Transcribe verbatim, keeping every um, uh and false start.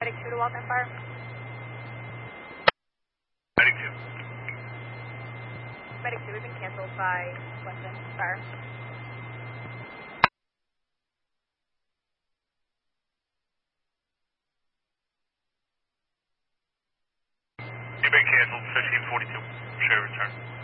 Medic two to Walton Fire. Medic two. Medic two, we've been canceled by Weston Fire. You've been canceled, fifteen forty-two. Share return.